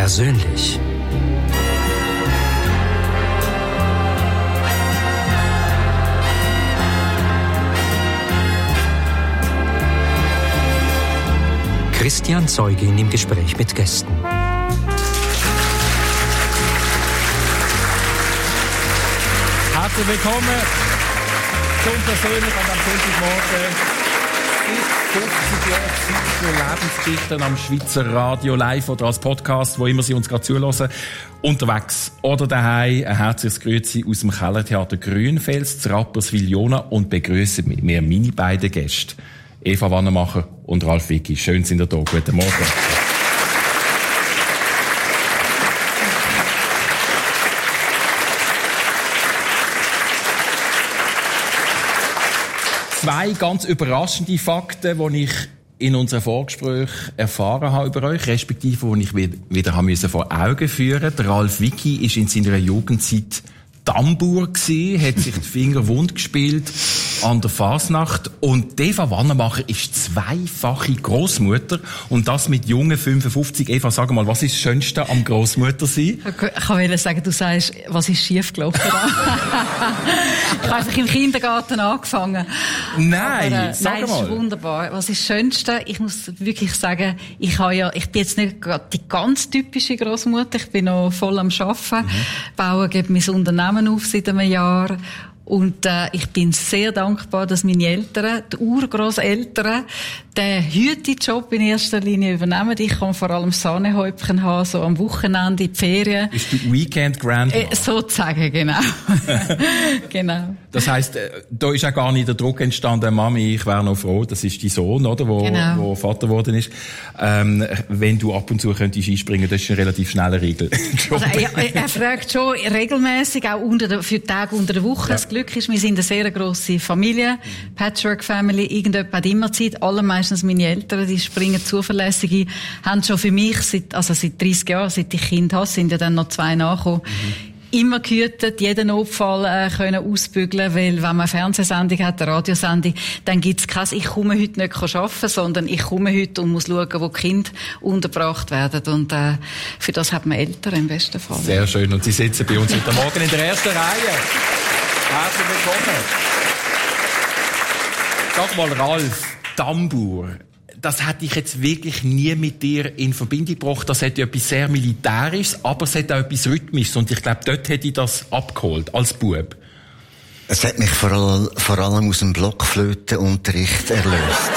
Persönlich. Christian Zeugin im Gespräch mit Gästen. Herzlich willkommen zum Persönlich am Sonntagmorgen. Es ist 50 Jahre Zeit für Lebensgeschichten am Schweizer Radio, live oder als Podcast, wo immer Sie uns gerade zuhören. Unterwegs oder daheim. Ein herzliches Grüezi aus dem Kellertheater Grünfels zu Rapperswil-Jona und begrüßen mit mir meine beiden Gäste. Eva Wannemacher und Ralf Wicki. Schön sind ihr da. Guten Morgen. Zwei ganz überraschende Fakten, die ich in unserem Vorgespräch erfahren habe über euch, respektive die ich wieder vor Augen führen musste. Der Ralf Wicki war in seiner Jugendzeit Tambour gsi, hat sich die Finger wund gespielt an der Fasnacht. Und Eva Wannemacher ist zweifache Grossmutter. Und das mit jungen 55. Eva, sag mal, was ist das Schönste am Grossmutter sein? Ich wollte sagen, du sagst, was ist schiefgelaufen? Ich habe einfach im Kindergarten angefangen. Nein, sag mal. Das ist wunderbar. Was ist das Schönste? Ich muss wirklich sagen, ich bin jetzt nicht gerade die ganz typische Grossmutter. Ich bin noch voll am Arbeiten. Bauen geht mein Unternehmen auf seit einem Jahr. Und ich bin sehr dankbar, dass meine Eltern, die Urgrosseltern, den Hütejob in erster Linie übernehmen. Ich kann vor allem Sahnehäubchen haben, so am Wochenende in die Ferien. Bist du Weekend Grandma? Sozusagen, genau. Genau. Das heisst, da ist auch gar nicht der Druck entstanden, Mami, ich wäre noch froh, das ist dein Sohn, oder, wo Vater geworden ist. Wenn du ab und zu könntest einspringen, das ist ein relativ schneller Regel. Also, er fragt schon regelmäßig, auch für die Tage unter der Woche. Ja. Das Glück ist, wir sind eine sehr grosse Familie, Patchwork-Family, irgendjemand hat immer Zeit, allermeistens meine Eltern, die springen zuverlässig ein, haben schon für mich seit 30 Jahren, seit ich Kind habe, sind ja dann noch 2 nachgekommen, immer gehütet, jeden Notfall können ausbügeln, weil wenn man eine Fernsehsendung hat, eine Radiosendung, dann gibt's kein, ich komme heute nicht arbeiten, sondern ich komme heute und muss schauen, wo die Kinder untergebracht werden. Und für das hat man Eltern im besten Fall. Sehr schön. Und Sie sitzen bei uns heute Morgen in der ersten Reihe. Herzlich willkommen. Sag mal, Ralf, Tambour. Das hätte ich jetzt wirklich nie mit dir in Verbindung gebracht. Das hat ja etwas sehr Militärisches, aber es hat auch etwas Rhythmisches. Und ich glaube, dort hätte ich das abgeholt, als Bub. Es hat mich vor allem aus dem Blockflötenunterricht erlöst.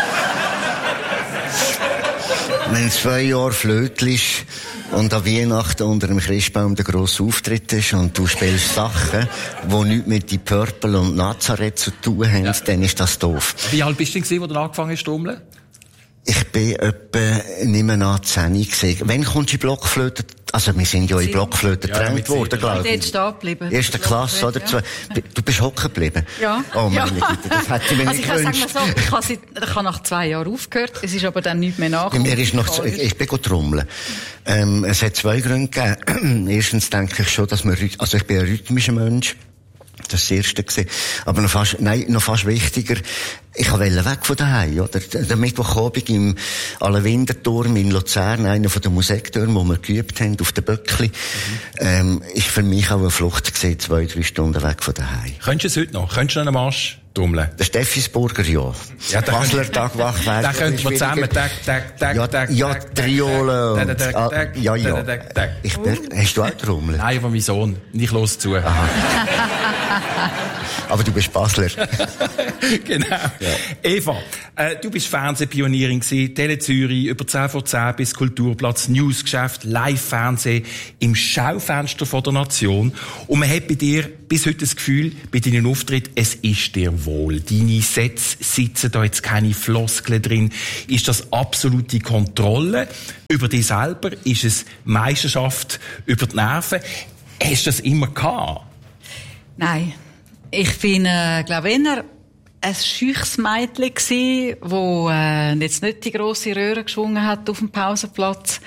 Wenn 2 Jahre flötlisch und an Weihnachten unter dem Christbaum der grosse Auftritt ist und du spielst Sachen, die nichts mit die Purple und Nazareth zu tun haben, dann ist das doof. Wie alt bist du denn, als du angefangen hast zu trommeln? Ich bin etwa nicht mehr nach 10 gewesen. Wann kommst du in Blockflöte? Also, wir sind ja in Blockflöte getrennt worden, glaube ich. Ich bin stehen geblieben. Erste Klasse, oder? Ja. Du bist hocken geblieben? Ja. Oh, meine Güte, das hätte ich mir nicht gewünscht. Ich habe nach 2 Jahren aufgehört. Es ist aber dann nicht mehr nachgekommen. Ich bin trommeln. Es hat 2 Gründe gegeben. Erstens denke ich schon, dass ich bin ein rhythmischer Mensch. Das ist das Erste gewesen. Aber noch fast wichtiger, ich wollte weg von daheim, oder? Der Mittwochabend im Allewinderturm in Luzern, einer von den Musiktürmen, wo wir geübt haben, auf den Böckli, ist für mich auch eine Flucht gewesen, 2-3 Stunden weg von daheim. Könntest du es heute noch? Könntest du noch einen Marsch trommeln? Der Steffisburger, ja. Basler Tag wach werden. Da könnten wir zusammen, ja, Triole ja. Hast du auch trommelt? Nein, aber mein Sohn. Ich höre zu. Aha. Aber du bist Basler. Genau. Ja. Eva, du bist Fernsehpionierin gewesen, Tele Zürich, über 10 vor 10 bis Kulturplatz, Newsgeschäft, Live-Fernsehen im Schaufenster von der Nation. Und man hat bei dir bis heute das Gefühl, bei deinen Auftritten, es ist dir wohl. Deine Sätze sitzen da jetzt keine Floskeln drin. Ist das absolute Kontrolle über dich selber? Ist es Meisterschaft über die Nerven? Hast du das immer gehabt? Nein. Ich bin, glaube ich, eher ein scheuches Mädchen gsi, wo jetzt nicht die grosse Röhre geschwungen hat auf dem Pausenplatz.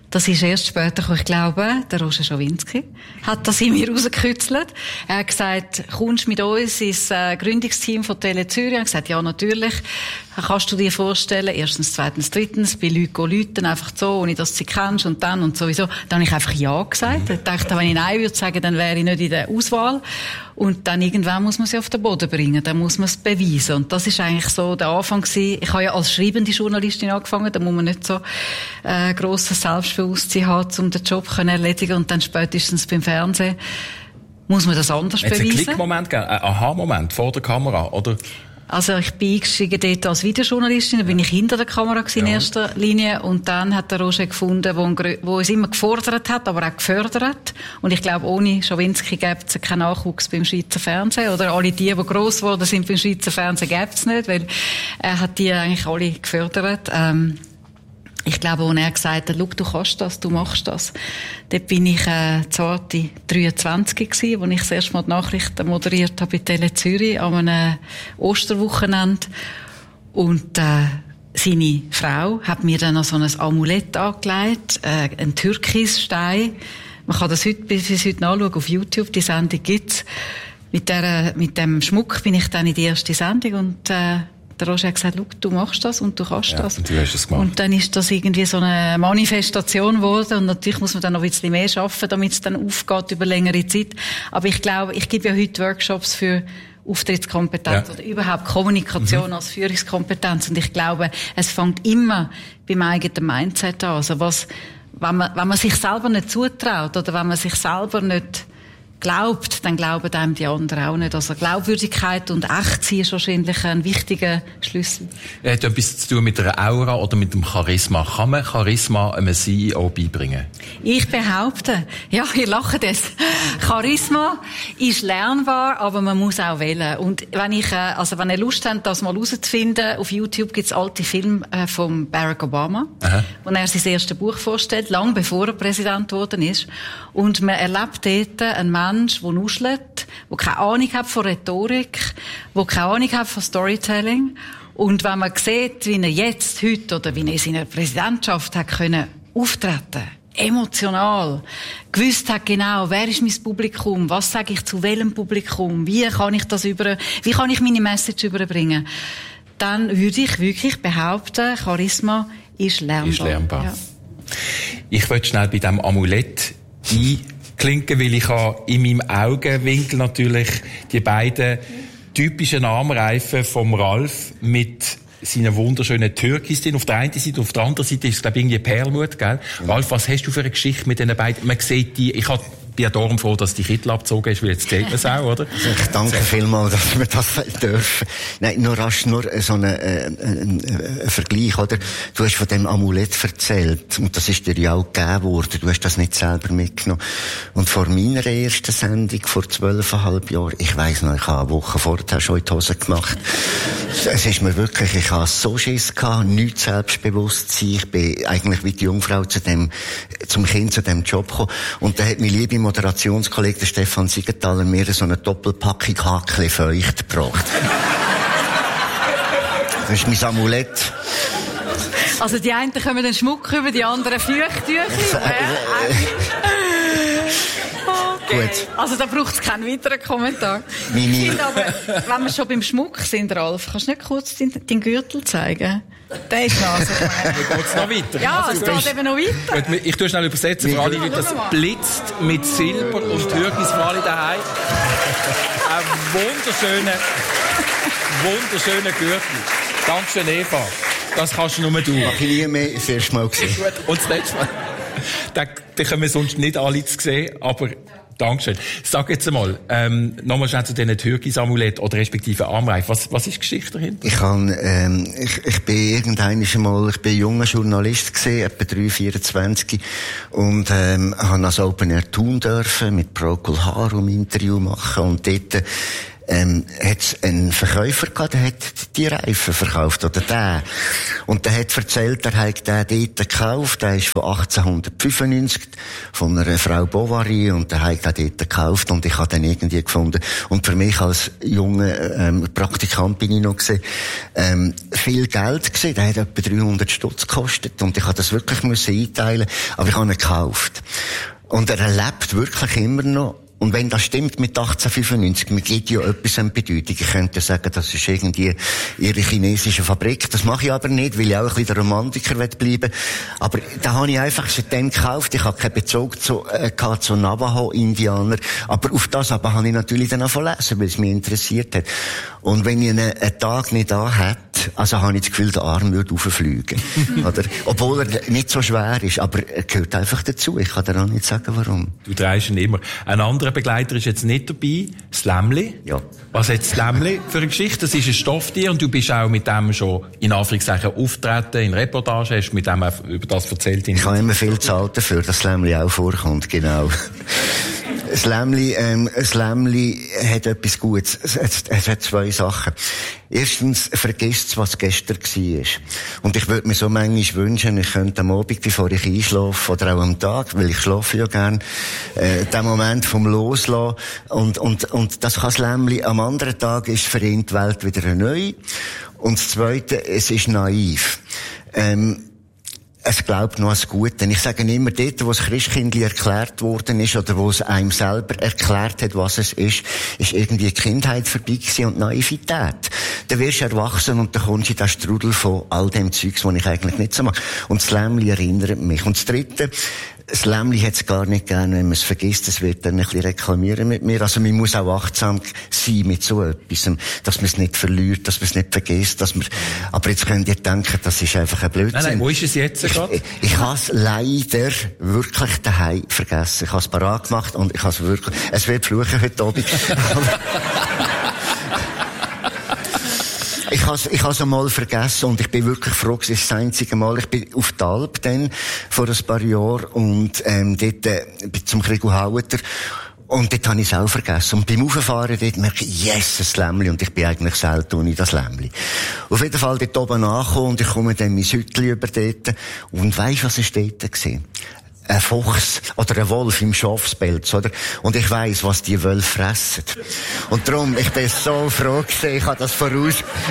Das ist erst später gekommen. Ich glaube, der Roger Schawinski hat das in mir rausgekützelt. Er hat gesagt, kommst mit uns ins Gründungsteam von Tele Zürich? Er hat gesagt, ja, natürlich. Kannst du dir vorstellen, erstens, zweitens, drittens, bei Leuten läuten, einfach so, ohne dass du sie kennst und dann und sowieso. Dann habe ich einfach Ja gesagt. Ich dachte, wenn ich Nein würde sagen, dann wäre ich nicht in der Auswahl. Und dann irgendwann muss man sie auf den Boden bringen, dann muss man es beweisen. Und das ist eigentlich so der Anfang gewesen. Ich habe ja als schreibende Journalistin angefangen, da muss man nicht so grosses Selbstbewusstsein haben, um den Job zu erledigen. Und dann spätestens beim Fernsehen muss man das anders beweisen. Hat es einen Klickmoment gegeben, einen Aha-Moment vor der Kamera, oder? Also ich bin eingestiegen dort als Videojournalistin, dann bin ich hinter der Kamera in erster Linie und dann hat der Roger gefunden, wo uns immer gefordert hat, aber auch gefördert. Und ich glaube, ohne Schawinski gäbe es keinen Nachwuchs beim Schweizer Fernsehen oder alle die gross geworden sind beim Schweizer Fernsehen, gäbe es nicht, weil er hat die eigentlich alle gefördert. Ich glaube, als er gesagt hat, schau, du kannst das, du machst das. Dort bin ich zarte 23 gewesen, als ich das erste Mal die Nachrichten moderiert habe bei Tele Zürich an einem Osterwochenende. Und seine Frau hat mir dann noch so ein Amulett angelegt, einen Türkisstein. Man kann das heute, bis heute nachschauen, auf YouTube, die Sendung gibt's. Mit dem Schmuck bin ich dann in die erste Sendung und der Roger hat gesagt, schau, du machst das und du kannst das. Und du hast es gemacht. Und dann ist das irgendwie so eine Manifestation geworden. Und natürlich muss man dann noch ein bisschen mehr arbeiten, damit es dann aufgeht über längere Zeit. Aber ich glaube, ich gebe ja heute Workshops für Auftrittskompetenz oder überhaupt Kommunikation als Führungskompetenz. Und ich glaube, es fängt immer beim eigenen Mindset an. Also wenn man sich selber nicht zutraut oder wenn man sich selber nicht glaubt, dann glauben einem die anderen auch nicht. Also Glaubwürdigkeit und Echtsein ist wahrscheinlich ein wichtiger Schlüssel. Hat etwas zu tun mit einer Aura oder mit dem Charisma? Kann man Charisma einem CEO beibringen? Ich behaupte, ja, ihr lacht es. Charisma ist lernbar, aber man muss auch wählen. Und wenn ihr Lust habt, das mal herauszufinden, auf YouTube gibt es alte Filme von Barack Obama, wo er sein erstes Buch vorstellt, lang bevor er Präsident geworden ist. Und man erlebt dort einen Mensch, der nuschelt, der keine Ahnung hat von Rhetorik, der keine Ahnung hat von Storytelling. Und wenn man sieht, wie er jetzt, heute, oder wie er in seiner Präsidentschaft hat können auftreten, emotional, gewusst hat genau, wer ist mein Publikum, was sage ich zu welchem Publikum, wie kann ich meine Message überbringen, dann würde ich wirklich behaupten, Charisma ist lernbar. Ist lernbar. Ja. Ich will schnell bei diesem Amulett einklinken, weil ich habe in meinem Augenwinkel natürlich die beiden typischen Armreifen vom Ralf mit seinen wunderschönen Türkis drin. Auf der einen Seite, auf der anderen Seite ist es, glaube ich, irgendwie Perlmut, gell? Ja. Ralf, was hast du für eine Geschichte mit diesen beiden? Man sieht die, bin ja darum froh, dass die Kittel abgezogen ist, weil jetzt sieht man es auch, oder? Also ich danke vielmals, dass wir das dürfen. Nein, nur so ein Vergleich, oder? Du hast von dem Amulett erzählt, und das ist dir ja auch gegeben worden. Du hast das nicht selber mitgenommen. Und vor meiner ersten Sendung, vor 12,5 Jahren, ich weiss noch, ich habe eine Woche vorher schon in die Hose gemacht. Es ist mir wirklich, ich habe so Schiss gehabt, nichts Selbstbewusstsein. Ich bin eigentlich wie die Jungfrau zum Kind zu dem Job gekommen. Und da hat meine liebe Moderationskollege, der Stefan Siegenthaler, mir so eine Doppelpackung Hakli feucht gebracht. Das ist mein Amulett. Also die einen kommen den Schmuck über, die anderen Feuchttücher. Okay. Gut. Also da braucht es keinen weiteren Kommentar. Ich finde aber, wenn wir schon beim Schmuck sind, Ralf, kannst du nicht kurz deinen Gürtel zeigen? Der ist Nase. Wie geht's noch weiter? Ja, es geht eben noch weiter. Ich tue schnell übersetzen für alle Leute. Das blitzt mit Silber und Türkis für alle daheim. Ein wunderschöner Gürtel. Dankeschön, Eva. Das kannst nur du. Mach ich nie mehr, das erste Mal gesehen. Und das letzte Mal. Den können wir sonst nicht alle zu sehen, aber Dankeschön. Sag jetzt einmal, nochmal schnell zu diesen Türkis-Amulett oder respektive Armreif. Was ist die Geschichte dahinter? Ich bin junger Journalist gewesen, etwa 24, und, habe als Open Air tun dürfen, mit Procol Harum Interview machen, und dort, hat's einen Verkäufer gehabt, der hat die Reifen verkauft, oder der. Und der hat erzählt, er hat den dort gekauft, der ist von 1895, von einer Frau Bovary, und der hat den dort gekauft, und ich habe den irgendwie gefunden. Und für mich als junger, Praktikant bin ich noch gesehen, viel Geld gesehen, der hat etwa 300 Stutz gekostet, und ich habe das wirklich müssen einteilen, aber ich habe ihn gekauft. Und er lebt wirklich immer noch. Und wenn das stimmt mit 1895, mir gibt ja etwas an Bedeutung. Ich könnte sagen, das ist irgendwie ihre chinesische Fabrik. Das mache ich aber nicht, weil ich auch ein bisschen der Romantiker bleiben will. Aber da habe ich einfach seitdem gekauft. Ich habe keinen Bezug zu Navajo-Indianer. Aber auf das aber habe ich natürlich dann auch lesen, weil es mich interessiert hat. Und wenn ich einen Tag nicht da hätte, also habe ich das Gefühl, der Arm würde rauffliegen. Oder? Obwohl er nicht so schwer ist, aber er gehört einfach dazu. Ich kann dir auch nicht sagen, warum. Du drehst ihn immer. Ein anderer Begleiter ist jetzt nicht dabei, das Lämmli. Ja. Was hat das Lämmli für eine Geschichte? Das ist ein Stofftier und du bist auch mit dem schon in Anführungszeichen auftreten, in Reportage, hast mit dem auch über das erzählt. Ich habe immer viel gezahlt dafür, dass das Lämmli auch vorkommt, genau. Das Lämmli hat etwas Gutes. Es hat zwei Sachen. Erstens, vergisst, was gestern war. Und ich würde mir so manchmal wünschen, ich könnte am Abend, bevor ich einschlafe, oder auch am Tag, weil ich schlafe ja gern, den Moment vom Loslassen. Und das kann das Lämmli. Am anderen Tag ist für ihn die Welt wieder neu. Und das Zweite, es ist naiv. Es glaubt noch an das Gute. Ich sage immer, dort, wo das Christkindli erklärt worden ist, oder wo es einem selber erklärt hat, was es ist irgendwie die Kindheit vorbei gewesen und Naivität. Dann wirst du erwachsen und dann kommst du in den Strudel von all dem Zeugs, was ich eigentlich nicht so mag. Und das Lämmli erinnert mich. Und das Dritte, das Lämmli hat es gar nicht gern, wenn man es vergisst, es wird dann ein bisschen reklamieren mit mir. Also man muss auch achtsam sein mit so etwas, dass man es nicht verliert, dass man es nicht vergisst, aber jetzt könnt ihr denken, das ist einfach ein Blödsinn. Nein, wo ist es jetzt gerade? Ich habe es leider wirklich daheim vergessen. Ich habe es parat gemacht und ich habe es wirklich, es wird fluchen heute Abend. Ich has einmal vergessen und ich bin wirklich froh, es ist das einzige Mal. Ich bin auf die Alp dann, vor ein paar Jahren, und, dort, zum Kriegel-Haueter. Und dort habe ich es auch vergessen. Und beim Rauffahren dort merke ich, yes, ein Lämmli. Und ich bin eigentlich selten ohne das Lämmli. Auf jeden Fall dort oben angekommen und ich komme dann mein Hütchen über dort. Und weisst, was ist dort gewesen? Ein Fuchs oder ein Wolf im Schafspelz, oder? Und ich weiss, was die Wölfe fressen. Und darum, ich bin so froh gewesen, ich habe das voraus.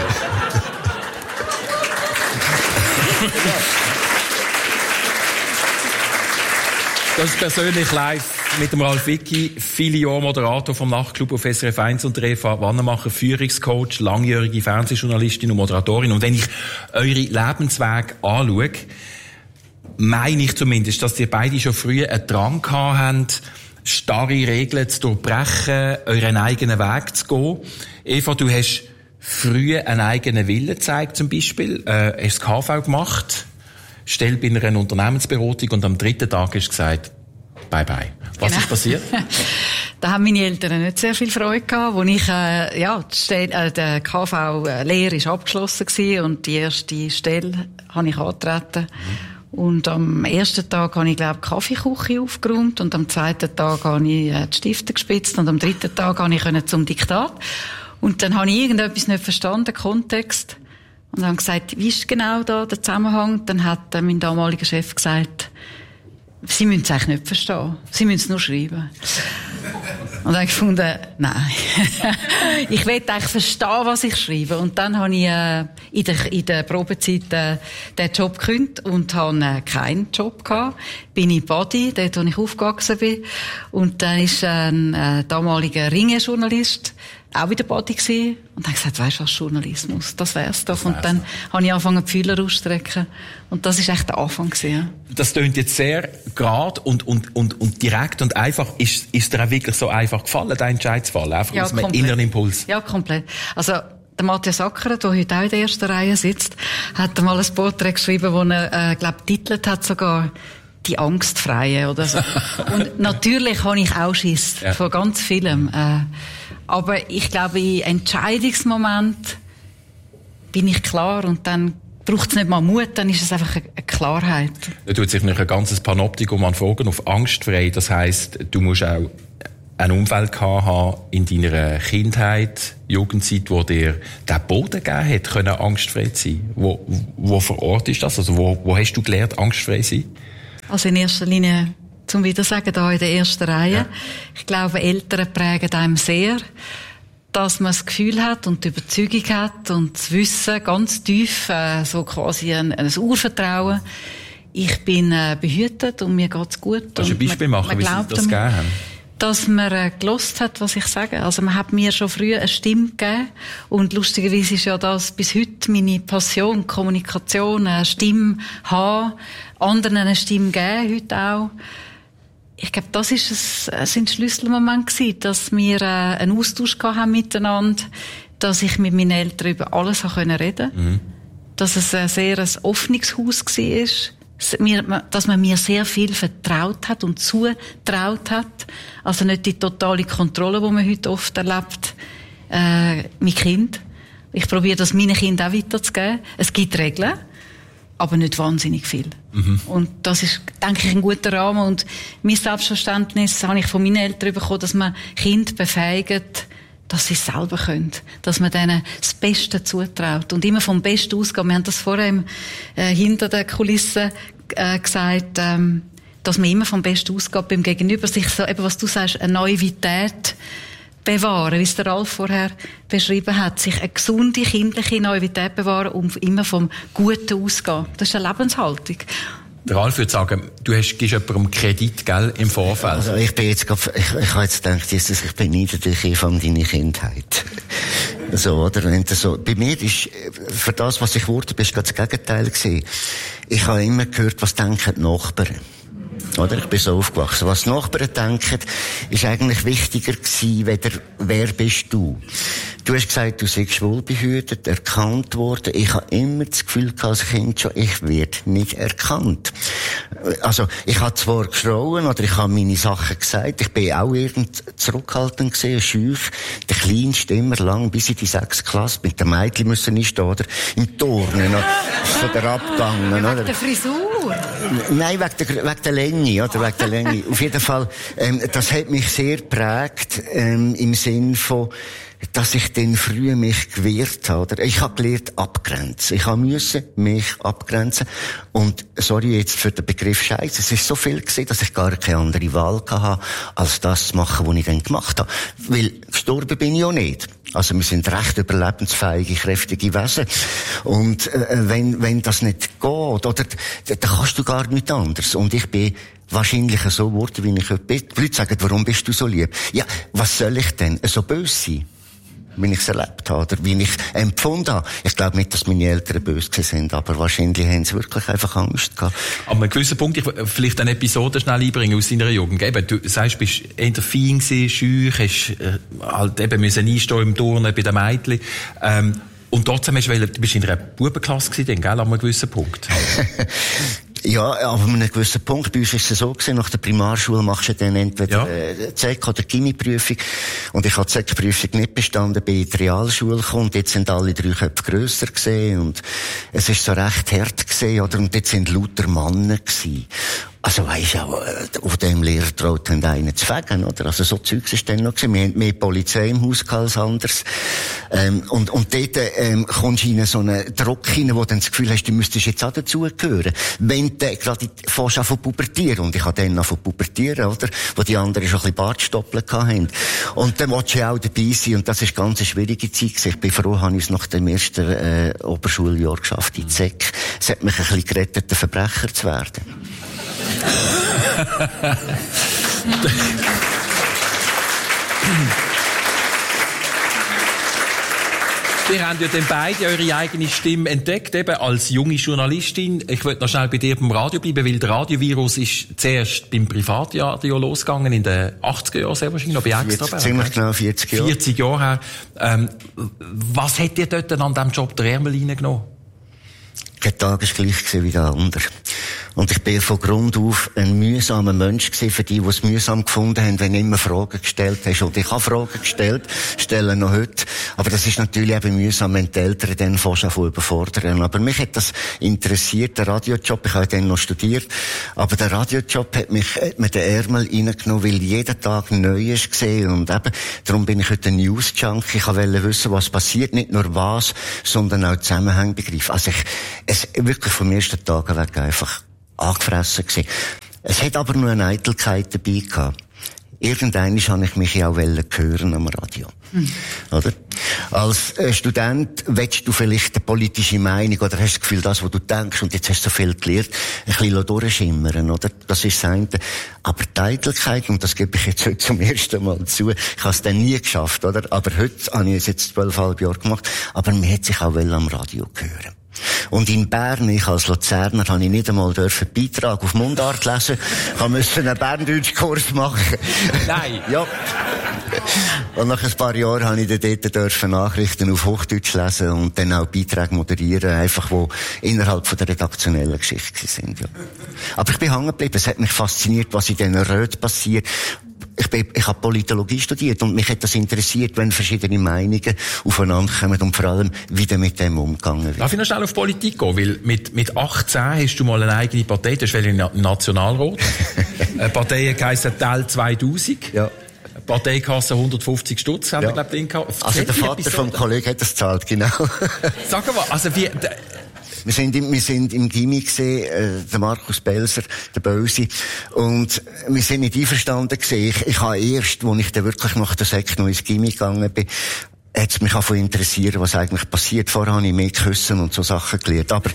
Das ist persönlich live mit dem Ralf Wicki, viele Jahre Moderator vom Nachtclub auf SRF 1 und der Eva Wannemacher, Führungscoach, langjährige Fernsehjournalistin und Moderatorin. Und wenn ich eure Lebenswege anschaue, meine ich zumindest, dass ihr beide schon früh einen Drang gehabt habt, starre Regeln zu durchbrechen, euren eigenen Weg zu gehen. Eva, du hast früh einen eigenen Willen gezeigt, zum Beispiel. Hast das KV gemacht, Stelle bei einer Unternehmensberatung, und am dritten Tag hast du gesagt, bye bye. Was ist passiert? Da haben meine Eltern nicht sehr viel Freude gehabt, als ich, die KV-Lehre ist abgeschlossen gewesen und die erste Stelle habe ich angetreten. Und am ersten Tag habe ich, glaube ich, die Kaffeeküche aufgeräumt und am zweiten Tag habe ich die Stifte gespitzt und am dritten Tag habe ich zum Diktat. Und dann habe ich irgendetwas nicht verstanden, Kontext. Und habe gesagt, wie ist genau da der Zusammenhang? Dann hat mein damaliger Chef gesagt, Sie müssen es eigentlich nicht verstehen. Sie müssen es nur schreiben. Und dann habe ich gefunden, nein. Ich will eigentlich verstehen, was ich schreibe. Und dann habe ich in der Probezeit den Job gekündigt und habe keinen Job gehabt. Bin in Badi, dort, wo ich aufgewachsen bin. Und dann ist ein damaliger Ringe-Journalist auch wieder Badi gewesen. Und dann gesagt, weisst du was, Journalismus, das wär's doch. Und dann habe ich angefangen, die Fühler auszustrecken. Und das ist echt der Anfang gewesen. Das tönt jetzt sehr gerade und direkt und einfach. Ist dir auch wirklich so einfach gefallen, den Entscheid zu fallen? Einfach aus einem inneren Impuls? Ja, komplett. Also, der Matthias Ackeret, der heute auch in der ersten Reihe sitzt, hat mal ein Porträt geschrieben, wo er, titelt hat sogar, die Angstfreie oder so. Und natürlich habe ich auch Schiss von ganz vielem. Aber ich glaube, im Entscheidungsmoment bin ich klar und dann braucht es nicht mal Mut, dann ist es einfach eine Klarheit. Da tut sich nicht ein ganzes Panoptikum an Fragen auf angstfrei. Das heisst, du musst auch ein Umfeld gehabt haben in deiner Kindheit, Jugendzeit, wo dir den Boden gegeben hat, können angstfrei sein? Wo vor Ort ist das? Also wo hast du gelernt, angstfrei zu sein? Also in erster Linie, zum Wiedersagen, da in der ersten Reihe. Ja. Ich glaube, Eltern prägen einem sehr, dass man das Gefühl hat und die Überzeugung hat und das Wissen ganz tief, so quasi ein Urvertrauen. Ich bin behütet und mir geht's gut. Kannst du ein Beispiel machen, wie sie das gegeben haben? Dass man gelost hat, was ich sage. Also man hat mir schon früh eine Stimme gegeben und lustigerweise ist ja das bis heute meine Passion, Kommunikation, eine Stimme haben, anderen eine Stimme geben, heute auch. Ich glaube, das sind Schlüsselmomente gewesen, dass wir einen Austausch haben miteinander, dass ich mit meinen Eltern über alles reden konnte, dass es ein sehr offenes Haus war, dass man mir sehr viel vertraut hat und zutraut hat. Also nicht die totale Kontrolle, die man heute oft erlebt, mit Kind. Ich probiere das meinen Kindern auch weiterzugeben. Es gibt Regeln, aber nicht wahnsinnig viel. Und das ist, denke ich, ein guter Rahmen. Und mein Selbstverständnis habe ich von meinen Eltern bekommen, dass man Kinder befähigt, dass sie es selber können. Dass man denen das Beste zutraut. Und immer vom Besten ausgehen. Wir haben das vorher hinter den Kulissen gesagt, dass man immer vom Besten ausgeht beim Gegenüber. Sich so, eben was du sagst, eine Naivität bewahren, wie es der Ralf vorher beschrieben hat. Sich eine gesunde, kindliche Naivität bewahren und immer vom Guten ausgehen. Das ist eine Lebenshaltung. Der Ralf würde sagen, du gibst jemandem Kredit, gell, im Vorfeld. Also ich bin jetzt ich habe jetzt gedacht, Jesus, ich beneide dich von deiner Kindheit. So, oder? Wenn das so, bei mir ist, für das, was ich wurde, bist gerade das Gegenteil gewesen. Ich habe immer gehört, was denken die Nachbarn. Oder? Ich bin so aufgewachsen. Was die Nachbarn denken, ist eigentlich wichtiger gewesen, weder, wer bist du? Du hast gesagt, du seist schwulbehütet, erkannt worden. Ich habe immer das Gefühl gehabt, als Kind schon, ich werde nicht erkannt. Also, ich habe zwar geschrauen, oder ich habe meine Sachen gesagt, ich bin auch zurückhaltend gewesen, schüch, der Kleinste immer lang, bis in die 6. Klasse, mit den Mädchen müssen einstehen, oder? Im Turnen, oder? Von der Abgangen, oder? Wegen der Frisur? Nein, wegen der Länge, oder? Wegen der Länge. Auf jeden Fall, das hat mich sehr geprägt, im Sinn von, dass ich dann früh mich gewehrt habe, oder? Ich habe gelernt, abgrenzen. Ich musste mich abgrenzen. Und, sorry jetzt für den Begriff Scheiße, es ist so viel gewesen, dass ich gar keine andere Wahl hatte, als das zu machen, was ich dann gemacht habe. Weil, gestorben bin ich auch nicht. Also, wir sind recht überlebensfähige, kräftige Wesen. Und, wenn das nicht geht, oder, dann kannst du gar nichts anderes. Und ich bin wahrscheinlich so geworden, wie ich heute bin. Die Leute sagen, warum bist du so lieb? Ja, was soll ich denn so böse sein? Wie ich es erlebt habe, oder wie ich empfunden habe. Ich glaube nicht, dass meine Eltern böse sind, aber wahrscheinlich haben sie wirklich einfach Angst gehabt. Aber an einem gewissen Punkt, ich vielleicht eine Episode schnell einbringen aus deiner Jugend. Eben, du sagst, du bist eher fein gewesen, schüch, hast halt eben müssen einstehen im Turnen bei den Mädchen. Und trotzdem du bist in einer Bubenklasse gewesen, gell, an einem gewissen Punkt. Ja, aber an einem gewissen Punkt, bei uns ist es so gewesen, nach der Primarschule machst du dann entweder ZEC oder Gimmi-Prüfung. Und ich habe die ZEC-Prüfung nicht bestanden, bin in die Realschule gekommen, und jetzt sind alle 3 Köpfe grösser gewesen, und es ist so recht hart gewesen, oder? Und jetzt sind lauter Männer gewesen. Also weisst du auch, auf dem Lehrer traut einen zu fegen, oder? Also so Zeugs ist dann noch gewesen. Wir haben mehr Polizei im Haus als anders. Und dort, kommst du in so einen Druck hinein, wo du dann das Gefühl hast, du müsstest jetzt auch dazugehören. Wenn du gerade fährst an von pubertieren, und ich habe dann an von pubertieren, oder? Wo die anderen schon ein bisschen Bartstoppeln hatten. Und dann willst du ja auch dabei sein, und das ist ganz eine schwierige Zeit gewesen. Ich bin froh, habe ich es nach dem ersten, Oberschuljahr geschafft in ZEC. Es hat mich ein bisschen gerettet, ein Verbrecher zu werden. Ihr habt ja dann beide eure eigene Stimme entdeckt, eben als junge Journalistin. Ich wollte noch schnell bei dir beim Radio bleiben, weil der Radiovirus ist zuerst beim Privatradio losgegangen, in den 80er Jahren sehr wahrscheinlich, noch bei Extra. Ziemlich genau 40 Jahre. 40 Jahre her. Was hat dir dort an diesem Job der Ärmel reingenommen? Der Tag ist gleich gewesen wie der andere. Und ich bin von Grund auf ein mühsamer Mensch gewesen, für die es mühsam gefunden haben, wenn du immer Fragen gestellt hast. Und ich habe Fragen gestellt, stelle noch heute. Aber das ist natürlich eben mühsam, wenn die Eltern dann fast auch überfordern. Aber mich hat das interessiert, der Radiojob. Ich habe dann noch studiert. Aber der Radiojob hat mir den Ärmel reingenommen, weil jeden Tag Neues gesehen. Und eben, darum bin ich heute ein News-Junkie. Ich wollte wissen, was passiert. Nicht nur was, sondern auch Zusammenhänge begreifen. Also es wirklich vom ersten Tag weg einfach angefressen gewesen. Es hat aber nur eine Eitelkeit dabei gehabt. Irgendwann habe ich mich ja auch hören am Radio. Oder? Als Student willst du vielleicht eine politische Meinung oder hast das Gefühl, das, was du denkst, und jetzt hast du so viel gelernt, ein bisschen durchschimmern, oder? Das ist das eine. Aber die Eitelkeit, und das gebe ich jetzt heute zum ersten Mal zu, ich habe es dann nie geschafft, oder? Aber heute habe ich es jetzt 12,5 Jahre gemacht, aber man hat sich auch am Radio hören. Und in Bern, ich als Luzerner, habe ich nicht einmal einen Beitrag auf Mundart lesen. Ich musste einen Berndeutsch-Kurs machen. Nein. Ja. Und nach ein paar Jahren habe ich dann dort Nachrichten auf Hochdeutsch lesen und dann auch Beiträge moderieren, einfach, wo innerhalb von der redaktionellen Geschichte sind, ja. Aber ich bin hängen geblieben. Es hat mich fasziniert, was in diesen Räten passiert. Ich habe Politologie studiert und mich hat das interessiert, wenn verschiedene Meinungen aufeinander kommen und vor allem, wie dann mit dem umgegangen wird. Darf ich noch schnell auf Politik gehen? Weil mit 18 hast du mal eine eigene Partei, das ist im Nationalrat. Eine Partei heisst Tel 2000. Ja. Parteikasse 150 Stutz, haben wir, glaube ich, drin gehabt. Also der Vater vom Kollegen hat das gezahlt, genau. Sag mal, also wie... Wir sind im Gymi gesehen, der Markus Belser, der Böse, und wir sind nicht einverstanden gesehen. Ich habe erst, als ich dann wirklich nach der Sek noch ins Gymi gegangen bin, hat es mich auch interessiert, was eigentlich passiert. Vorher habe ich mehr Küssen und so Sachen gelernt. Aber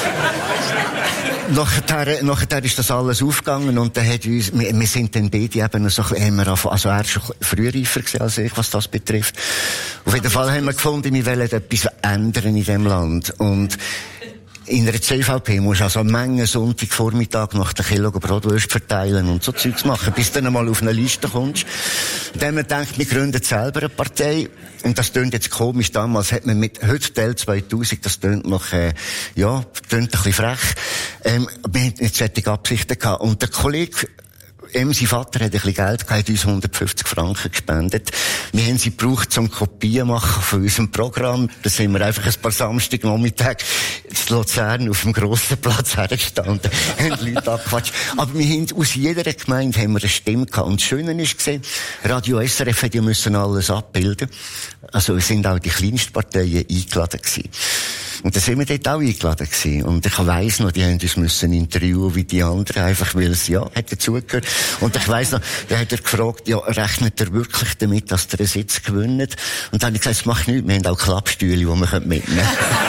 nachher ist das alles aufgegangen und dann hat uns, wir sind dann beide eben so, also er ist schon früher reifer gewesen als ich, was das betrifft. Auf jeden Fall haben wir gefunden, wir wollen etwas ändern in diesem Land. Und in einer CVP musst du also eine Menge Sonntagvormittag nach der Kilo Brotwurst verteilen und so Zeugs machen, bis du dann einmal auf eine Liste kommst. Dann man denkt, wir gründen selber eine Partei. Und das tönt jetzt komisch. Damals hat man mit heute Tel 2000, das tönt noch, tönt ein bisschen frech. Wir hatten nicht solche Absichten gehabt. Und der Kollege, sein Vater hat ein bisschen Geld gehabt, hat uns 150 Franken gespendet. Wir haben sie gebraucht zum Kopien machen von unserem Programm. Da sind wir einfach ein paar Samstagnachmittag in Luzern auf dem grossen Platz hergestanden, haben Leute angequatscht. Aber wir haben, aus jeder Gemeinde haben wir eine Stimme gehabt. Und das Schöne ist gesehen, Radio SRF hat ja müssen alles abbilden. Also es sind auch die kleinsten Parteien eingeladen gewesen. Und da sind wir dort auch eingeladen gewesen. Und ich weiss noch, die haben uns müssen interviewen wie die anderen, einfach weil es, hat dazugehört. Und ich weiss noch, da hat er gefragt, rechnet er wirklich damit, dass der einen Sitz gewinnt? Und dann habe ich gesagt, das macht nichts, wir haben auch Klappstühle, die wir mitnehmen können.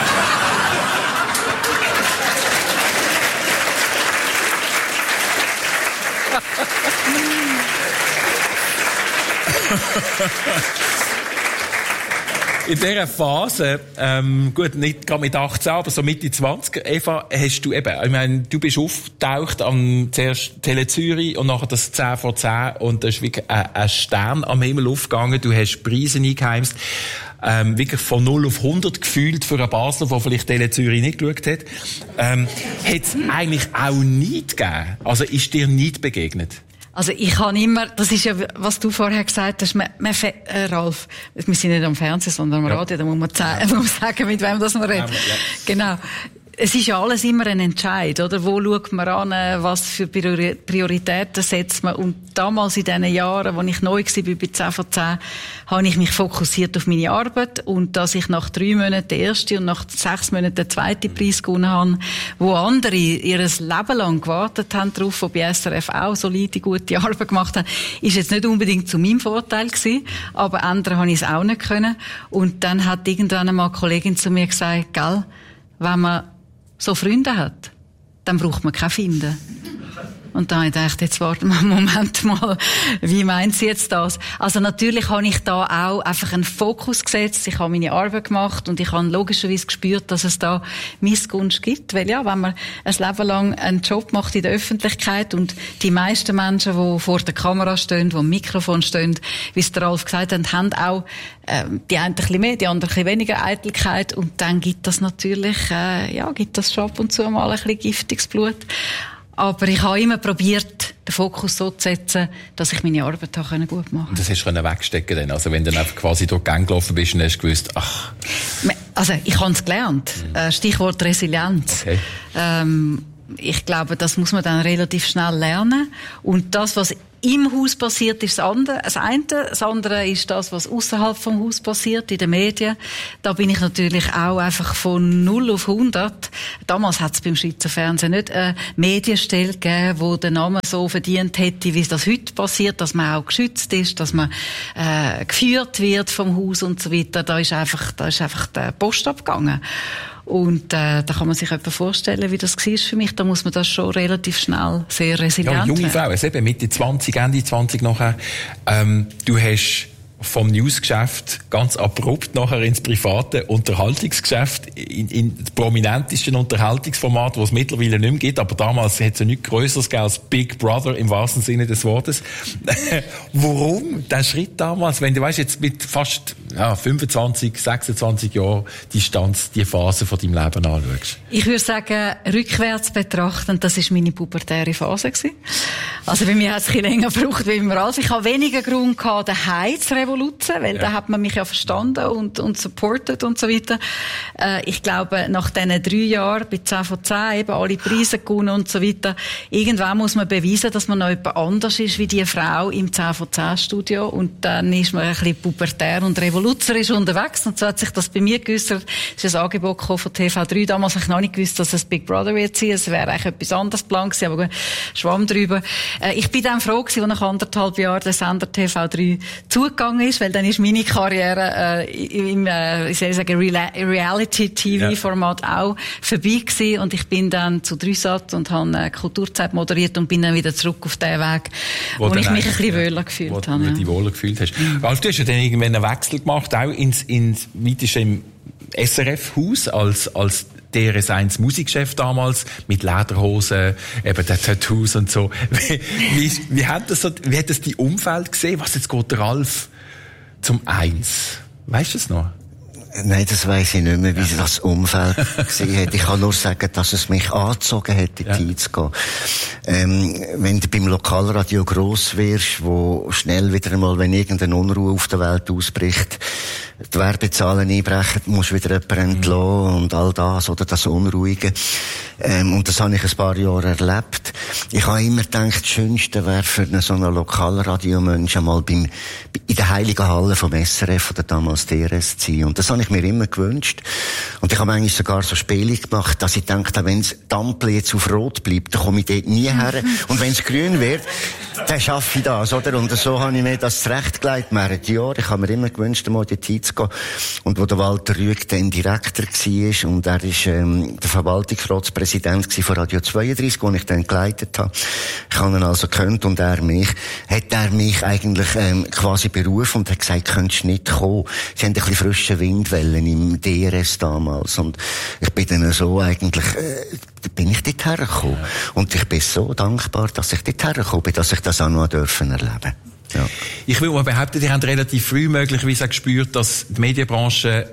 In dieser Phase, gut, nicht gerade mit 18, aber so Mitte 20, Eva, hast du eben, ich meine, du bist aufgetaucht am zuerst Tele Zürich und nachher das 10 vor 10 und da ist wirklich ein Stern am Himmel aufgegangen, du hast Preise eingeheimst, wirklich von 0 auf 100 gefühlt für einen Basler, der vielleicht Tele Zürich nicht geschaut hat. Hat es eigentlich auch nicht gegeben? Also ist dir nicht begegnet? Also ich kann immer, das ist ja, was du vorher gesagt hast, Ralf, wir sind nicht am Fernsehen, sondern am Radio, da muss man sagen, mit wem das man redet. Ja. Genau. Es ist ja alles immer ein Entscheid, oder? Wo schaut man an, was für Prioritäten setzt man? Und damals in diesen Jahren, als ich neu war bei 10 vor 10, habe ich mich fokussiert auf meine Arbeit. Und dass ich nach 3 Monaten den ersten und nach 6 Monaten den zweiten Preis gewonnen habe, wo andere ihr Leben lang gewartet haben darauf, die bei SRF auch solide, gute Arbeit gemacht haben, ist jetzt nicht unbedingt zu meinem Vorteil gewesen. Aber ändern habe ich es auch nicht können. Und dann hat irgendwann einmal eine Kollegin zu mir gesagt, gell, wenn man so Freunde hat, dann braucht man keine Finden. Und da habe ich gedacht, jetzt warten wir einen Moment mal, wie meint sie jetzt das? Also natürlich habe ich da auch einfach einen Fokus gesetzt, ich habe meine Arbeit gemacht und ich habe logischerweise gespürt, dass es da Missgunst gibt, weil ja, wenn man ein Leben lang einen Job macht in der Öffentlichkeit und die meisten Menschen, die vor der Kamera stehen, die am Mikrofon stehen, wie es der Ralf gesagt hat, haben auch die einen ein bisschen mehr, die anderen ein bisschen weniger Eitelkeit und dann gibt das natürlich, gibt das schon ab und zu mal ein bisschen giftiges Blut. Aber ich habe immer probiert, den Fokus so zu setzen, dass ich meine Arbeit gut machen konnte. Und das hast du wegstecken dann? Also wenn du dann einfach quasi durch die Gänge gelaufen bist und hast gewusst, ach. Also ich habe es gelernt. Stichwort Resilienz. Okay. Ich glaube, das muss man dann relativ schnell lernen. Und das, was im Haus passiert, ist das eine. Das andere ist das, was außerhalb vom Haus passiert, in den Medien. Da bin ich natürlich auch einfach von 0 auf 100. Damals hat es beim Schweizer Fernsehen nicht eine Medienstelle gegeben, wo der Name so verdient hätte, wie das heute passiert, dass man auch geschützt ist, dass man geführt wird vom Haus und so weiter. Da ist einfach der Post abgegangen. Und da kann man sich etwa vorstellen, wie das war für mich. Da muss man das schon relativ schnell sehr resilient werden. Ja, junge Frau, also eben Mitte 20, Ende 20 nachher. Du hast vom Newsgeschäft ganz abrupt nachher ins private Unterhaltungsgeschäft, in das prominentesten Unterhaltungsformat, das es mittlerweile nicht mehr gibt, aber damals hat es ja nichts Größeres gegeben als Big Brother im wahrsten Sinne des Wortes. Warum der Schritt damals, wenn du weißt, jetzt mit fast 25, 26 Jahren Distanz die Phase von deinem Leben anschaust? Ich würde sagen, rückwärts betrachtend, das war meine pubertäre Phase gewesen. Also bei mir hat es ein bisschen länger gebraucht wie immer alles. Ich habe weniger Grund gehabt, daheim zu revoluzen, weil da hat man mich ja verstanden und supportet und so weiter. Ich glaube, nach diesen 3 Jahren bei 10 von 10 eben alle Preise gewonnen und so weiter, irgendwann muss man beweisen, dass man noch jemand anders ist wie die Frau im 10 von 10 Studio, und dann ist man ein bisschen pubertär und revoluzerisch unterwegs, und so hat sich das bei mir geäussert. Es ist ein Angebot von TV3, damals habe ich noch nicht gewusst, dass es Big Brother wird sein, es wäre eigentlich etwas anderes geplant gewesen, aber gut, schwamm drüber. Ich bin dann froh gewesen, als nach 1,5 Jahren der Sender TV3 zugegangen ist, weil dann ist meine Karriere im ich soll sagen, Reality-TV-Format auch vorbei gewesen, und ich bin dann zu Dreisat und habe Kulturzeit moderiert und bin dann wieder zurück auf den Weg, wo ich mich ein bisschen wohler gefühlt habe. Wo du dich wohler gefühlt hast. Ralf, du hast ja dann irgendwann einen Wechsel gemacht, auch ins im SRF-Haus als DRS1 Musikchef damals, mit Lederhosen, eben den Tattoos und so. Wie hat das die Umfeld gesehen? Was, jetzt geht der Ralf zum 1? Weißt du es noch? Nein, das weiss ich nicht mehr, wie das Umfeld gesehen hat. Ich kann nur sagen, dass es mich angezogen hat, in die Zeit zu gehen. Wenn du beim Lokalradio gross wirst, wo schnell wieder einmal, wenn irgendeine Unruhe auf der Welt ausbricht, die Werbezahlen einbrechen, musst du wieder jemanden entlassen und all das, oder das Unruhige. Und das habe ich ein paar Jahre erlebt. Ich habe immer gedacht, das Schönste wäre für so einen Lokalradiomensch einmal in der heiligen Halle vom SRF oder damals DRS zu sein. Und das habe ich mir immer gewünscht. Und ich habe eigentlich sogar so Spiele gemacht, dass ich dachte, wenn das Ampel jetzt auf Rot bleibt, dann komme ich dort nie her. Und wenn es grün wird, dann schaffe ich das, oder? Und so habe ich mir das zurechtgelegt, mehrere Jahre. Ich habe mir immer gewünscht, einmal dort hinzugehen. Und wo der Walter Rüegg dann Direktor war, und er ist der Verwaltungsratspräsident von Radio 32, den ich dann geleitet habe. Ich habe ihn also gekannt, und hat er mich eigentlich quasi berufen und hat gesagt, könntest du nicht kommen. Sie haben ein bisschen frische Windwellen im DRS damals, und ich bin dann so eigentlich bin ich dort hergekommen. Und ich bin so dankbar, dass ich dort hergekommen bin, dass ich das auch noch dürfen erleben. Ja. Ich will mal behaupten, die haben relativ früh möglicherweise auch gespürt, dass die Medienbranche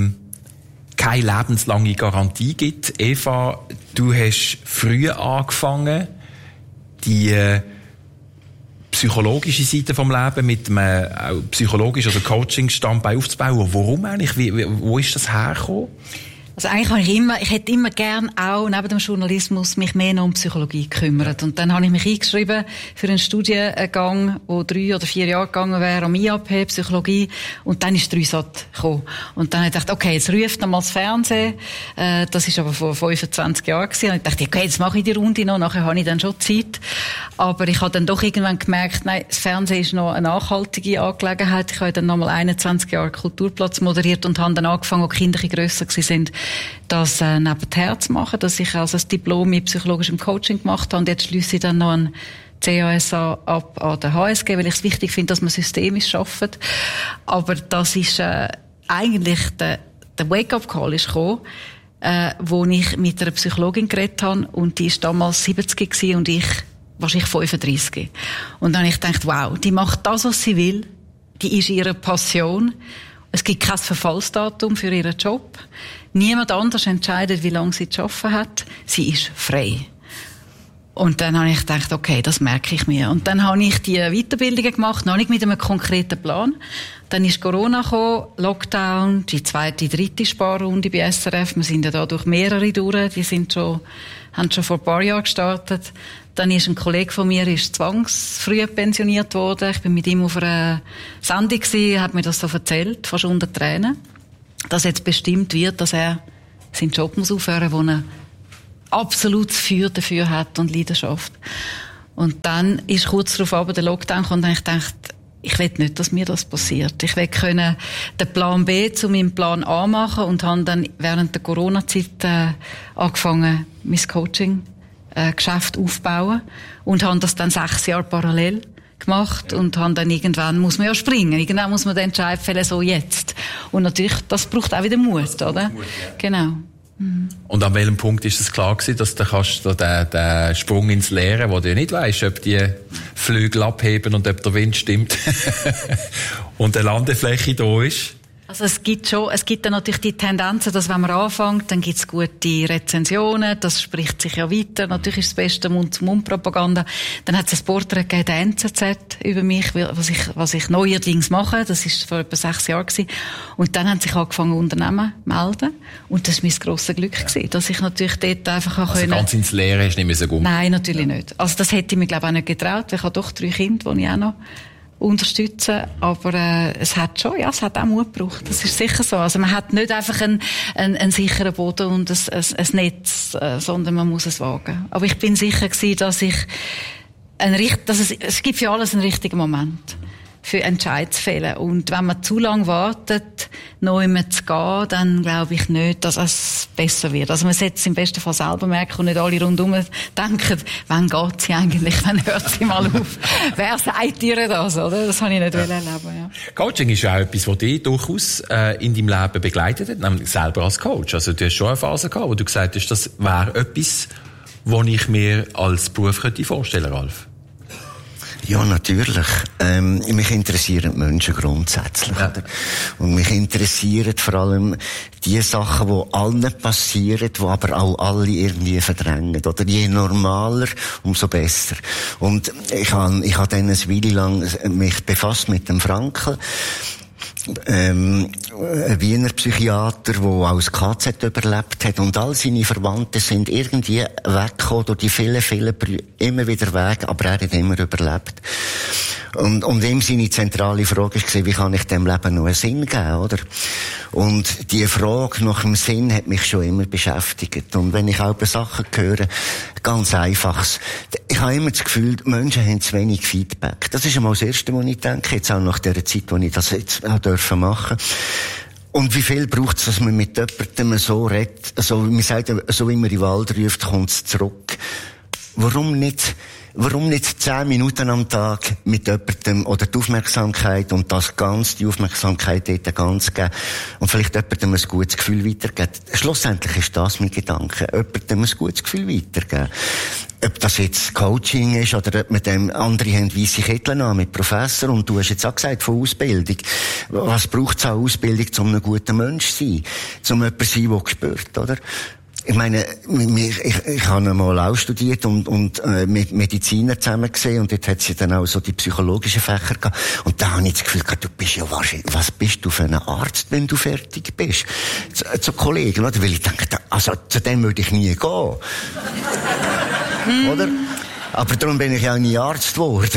keine lebenslange Garantie gibt. Eva, du hast früh angefangen, die psychologische Seite vom Leben mit einem auch psychologischen oder Coaching-Standbein aufzubauen. Warum eigentlich? Wo ist das hergekommen? Also eigentlich ich hätte immer gern auch neben dem Journalismus mich mehr noch um Psychologie gekümmert. Und dann habe ich mich eingeschrieben für einen Studiengang, der 3 oder 4 Jahre gegangen wäre, am IAP, Psychologie. Und dann ist Dreisat gekommen. Und dann habe ich gedacht, okay, jetzt ruft nochmal das Fernsehen. Das ist aber vor 25 Jahren gewesen. Und ich dachte, okay, jetzt mache ich die Runde noch, nachher habe ich dann schon Zeit. Aber ich habe dann doch irgendwann gemerkt, nein, das Fernsehen ist noch eine nachhaltige Angelegenheit. Ich habe dann nochmal 21 Jahre Kulturplatz moderiert und habe dann angefangen, als Kinder grösser sind, das nebenher zu machen, dass ich also das Diplom in psychologischem Coaching gemacht habe, und jetzt schliesse ich dann noch ein CASA ab an der HSG, weil ich es wichtig finde, dass man systemisch arbeitet. Aber das ist eigentlich der Wake-up-Call ist gekommen, wo ich mit einer Psychologin geredet habe, und die ist damals 70 gewesen und ich wahrscheinlich 35. Und dann habe ich gedacht, wow, die macht das, was sie will, die ist ihre Passion. Es gibt kein Verfallsdatum für ihren Job. Niemand anders entscheidet, wie lange sie zu arbeiten hat. Sie ist frei. Und dann habe ich gedacht, okay, das merke ich mir. Und dann habe ich die Weiterbildungen gemacht, noch nicht mit einem konkreten Plan. Dann ist Corona gekommen, Lockdown, die zweite, dritte Sparrunde bei SRF. Wir sind ja da durch mehrere durch. Die haben schon vor ein paar Jahren gestartet. Dann ist ein Kollege von mir zwangsfrüh pensioniert worden. Ich bin mit ihm auf einer Sendung gewesen, hat mir das so erzählt, fast unter Tränen, dass jetzt bestimmt wird, dass er seinen Job muss aufhören, wo er absolutes Feuer dafür hat und Leidenschaft. Und dann ist kurz darauf aber der Lockdown gekommen und ich dachte, ich will nicht, dass mir das passiert. Ich will können den Plan B zu meinem Plan A machen und habe dann während der Corona-Zeit angefangen, mein Coaching-Geschäft aufzubauen und habe das dann 6 Jahre parallel gemacht und habe dann irgendwann muss man ja springen. Irgendwann muss man den Entscheid fällen, so jetzt. Und natürlich, das braucht auch wieder Mut, oder? Mut, ja. Genau. Und an welchem Punkt ist es klar gewesen, dass du kannst den Sprung ins Leere, wo du nicht weisst, ob die Flügel abheben und ob der Wind stimmt und eine Landefläche da ist? Also es gibt dann natürlich die Tendenzen, dass wenn man anfängt, dann gibt's gute Rezensionen, das spricht sich ja weiter. Natürlich ist das beste Mund-zu-Mund-Propaganda. Dann hat es ein Porträt gegeben, der NZZ, über mich, was ich neuerdings mache. Das ist vor etwa 6 Jahren gewesen. Und dann haben sich angefangen, Unternehmen zu melden. Und das war mein grosses Glück gewesen, dass ich natürlich dort einfach auch können. Ganz ins Leere hast du nicht mehr so gut. Nein, natürlich nicht. Also das hätte ich mir, glaube ich, auch nicht getraut, weil ich habe doch 3 Kinder, die ich auch noch unterstützen, aber es hat auch Mut gebraucht. Das ist sicher so. Also man hat nicht einfach einen sicheren Boden und ein Netz, sondern man muss es wagen. Aber ich bin sicher gewesen, dass es gibt für alles einen richtigen Moment für Entscheid zu fällen. Und wenn man zu lange wartet, noch immer zu gehen, dann glaube ich nicht, dass es besser wird. Also man sollte es im besten Fall selber merken und nicht alle rundherum denken, wann geht sie eigentlich, wann hört sie mal auf? Wer sagt ihr das, oder? Das habe ich nicht erleben. Ja. Coaching ist ja auch etwas, was dich durchaus in deinem Leben begleitet hat, nämlich selber als Coach. Also du hast schon eine Phase gehabt, wo du gesagt hast, das wäre etwas, was ich mir als Beruf vorstellen könnte, Ralf. Ja, natürlich. Mich interessieren die Menschen grundsätzlich. Ja. Oder? Und mich interessieren vor allem die Sachen, die allen passieren, die aber auch alle irgendwie verdrängen. Oder je normaler, umso besser. Und ich habe dann eine Weile lang mich befasst mit dem Frankl. Ein Wiener Psychiater, der aus KZ überlebt hat, und all seine Verwandten sind irgendwie weggekommen durch die vielen immer wieder weg, aber er hat immer überlebt. Und ihm seine zentrale Frage war, wie kann ich dem Leben noch einen Sinn geben, oder? Und die Frage nach dem Sinn hat mich schon immer beschäftigt. Und wenn ich auch über Sachen höre, ganz einfaches, ich habe immer das Gefühl, die Menschen haben zu wenig Feedback. Das ist einmal das Erste, was ich denke, jetzt auch nach der Zeit, wo ich das jetzt auch machen durfte. Und wie viel braucht es, dass man mit jemandem so redet, also, man sagt, so wie man in den Wald ruft, kommt es zurück. Warum nicht 10 Minuten am Tag mit jemandem oder die Aufmerksamkeit und die Aufmerksamkeit dort ganz geben und vielleicht jemandem ein gutes Gefühl weitergeben. Schlussendlich ist das mein Gedanke. Jemandem ein gutes Gefühl weitergeben. Ob das jetzt Coaching ist oder ob mit dem andere haben weisse Kittel an mit Professor, und du hast jetzt auch gesagt von Ausbildung. Was braucht es an Ausbildung, um ein guter Mensch zu sein? Um jemand zu sein, der spürt, oder? Ich meine, ich habe mal auch studiert und mit Medizinern zusammen gesehen, und dort hat sie dann auch so die psychologischen Fächer gehabt. Und da habe ich das Gefühl gehabt, du bist ja wahrscheinlich, was bist du für ein Arzt, wenn du fertig bist? Zu Kollegen, oder? Weil ich denke, also zu dem würde ich nie gehen. Oder? Aber darum bin ich ja auch nie Arzt geworden.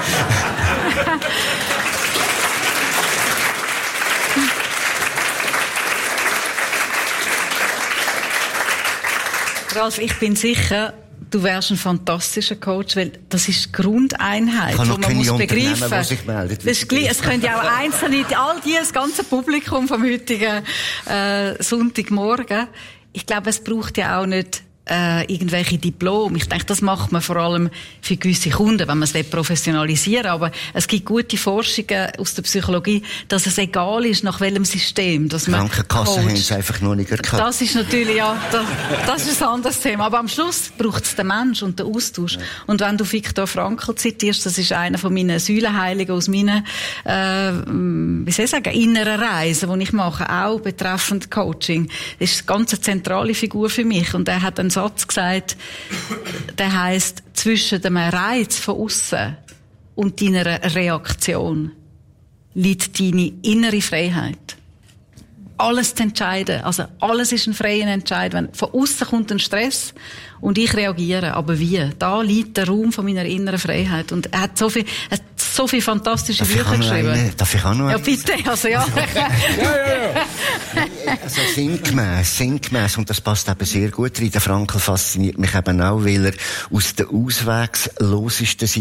Ralf, ich bin sicher, du wärst ein fantastischer Coach, weil das ist die Grundeinheit, die man muss begreifen. Es können ja auch Einzelne, das ganze Publikum vom heutigen Sonntagmorgen. Ich glaube, es braucht ja auch nicht irgendwelche Diplome. Ich denke, das macht man vor allem für gewisse Kunden, wenn man es professionalisieren will. Aber es gibt gute Forschungen aus der Psychologie, dass es egal ist, nach welchem System, dass man Krankenkassen haben es einfach noch nicht erkannt. Das ist natürlich, ja, das ist ein anderes Thema. Aber am Schluss braucht es den Mensch und den Austausch. Ja. Und wenn du Viktor Frankl zitierst, das ist einer von meinen Säulenheiligen aus meinen, inneren Reisen, die ich mache, auch betreffend Coaching. Das ist eine ganz zentrale Figur für mich. Und er hat dann so Satz gesagt, der heisst, zwischen dem Reiz von aussen und deiner Reaktion liegt deine innere Freiheit. Alles zu entscheiden. Also, alles ist ein freier Entscheid. Wenn von aussen kommt ein Stress und ich reagiere. Aber wie? Da liegt der Raum von meiner inneren Freiheit. Und er hat so viel fantastische Bücher geschrieben. Darf ich auch noch Ja, bitte. Also, ja. Also, sinngemäss. Und das passt eben sehr gut rein. Der Frankl fasziniert mich eben auch, weil er aus den auswegslosesten